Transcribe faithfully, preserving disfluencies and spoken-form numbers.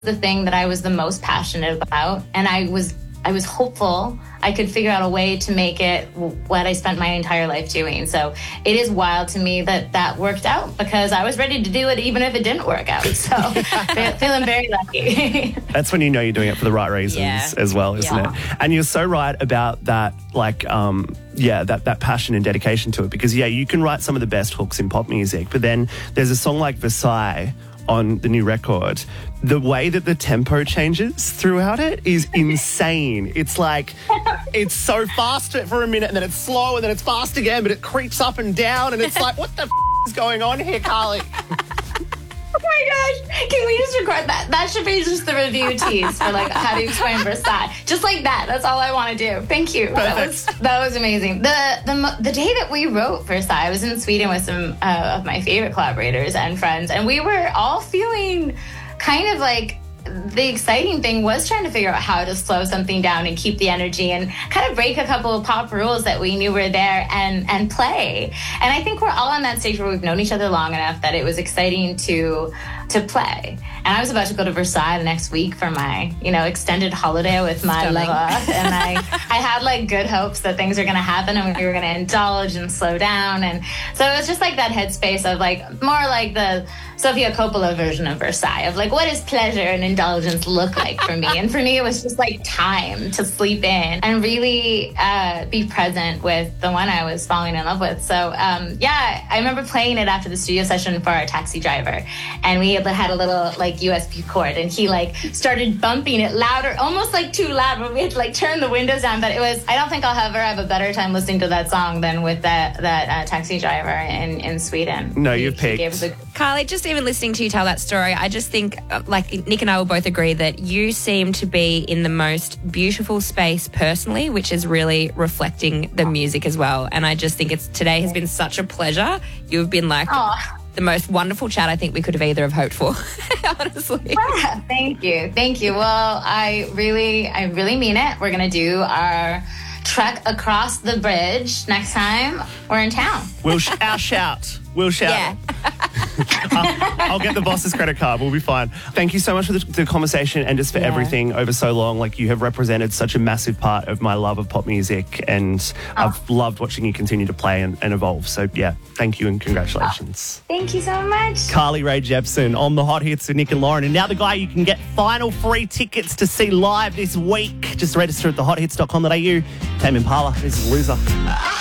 the thing that I was the most passionate about, and I was I was hopeful I could figure out a way to make it what I spent my entire life doing. So it is wild to me that that worked out, because I was ready to do it even if it didn't work out. So feeling very lucky. That's when you know you're doing it for the right reasons yeah. as well, isn't yeah. it? And you're so right about that, like, um, yeah, that, that passion and dedication to it. Because, yeah, you can write some of the best hooks in pop music, but then there's a song like Versailles on the new record. The way that the tempo changes throughout it is insane. It's like, it's so fast for a minute, and then it's slow, and then it's fast again, but it creeps up and down, and it's like, what the f*** is going on here, Carly? Oh my gosh, can we just record that? That should be just the review tease for like how to explain Versailles. Just like that. That's all I want to do. Thank you. Perfect. That was that was amazing. The the the day that we wrote Versailles, I was in Sweden with some uh, of my favorite collaborators and friends, and we were all feeling kind of like, the exciting thing was trying to figure out how to slow something down and keep the energy and kind of break a couple of pop rules that we knew were there and and play. And I think we're all on that stage where we've known each other long enough that it was exciting to to play. And I was about to go to Versailles the next week for my, you know, extended holiday with my Stunning. love. And I, I had like good hopes that things were going to happen and we were going to indulge and slow down. And so it was just like that headspace of like, more like the Sofia Coppola version of Versailles, of like, what does pleasure and indulgence look like for me? And for me, it was just like time to sleep in and really uh, be present with the one I was falling in love with. So um, yeah, I remember playing it after the studio session for our taxi driver, and we had a little like U S B cord, and he like started bumping it louder, almost like too loud, but we had to like turn the windows down. But it was, I don't think I'll ever have a better time listening to that song than with that that uh, taxi driver in, in Sweden. No, he, you've picked. A- Carly, just even listening to you tell that story, I just think, uh, like Nick and I will both agree that you seem to be in the most beautiful space personally, which is really reflecting the music as well. And I just think it's today has been such a pleasure. You've been like Aww. the most wonderful chat I think we could have either have hoped for, honestly. Ah, thank you. Thank you. Well, I really, I really mean it. We're going to do our trek across the bridge next time we're in town. We'll sh- our shout. We'll shout. Yeah. I'll, I'll get the boss's credit card. We'll be fine. Thank you so much for the, the conversation and just for yeah. everything over so long. Like, you have represented such a massive part of my love of pop music, and oh. I've loved watching you continue to play and, and evolve. So, yeah, thank you and congratulations. Oh, thank you so much. Carly Rae Jepsen on the Hot Hits with Nick and Lauren. And now the guy you can get final free tickets to see live this week. Just register at the hot hits dot com dot a u. Tame Impala, this is Loser.